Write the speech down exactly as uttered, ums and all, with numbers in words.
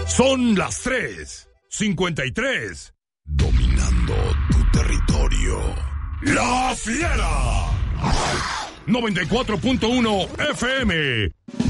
Son las tres cincuenta y tres. Dominando tu territorio. La Fiera. noventa y cuatro punto uno F M.